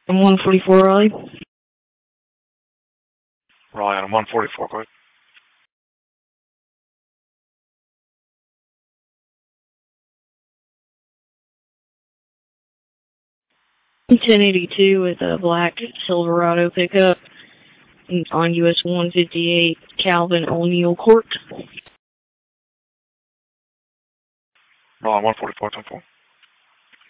I'm 144 Raleigh. Raleigh on 144, quick. I'm 1082 with a black Silverado pickup on US 158 Calvin O'Neill Court. Raleigh 144, 10-4.